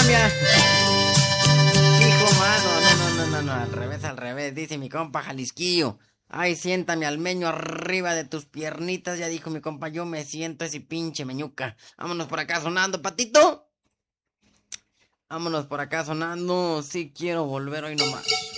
cumbia. Hijo, mano, no, al revés, dice mi compa Jalisquillo. Ay, siéntame al meño arriba de tus piernitas, ya dijo mi compa, yo me siento ese pinche meñuca. Vámonos por acá sonando, patito. Vámonos por acá sonando, sí quiero volver hoy nomás.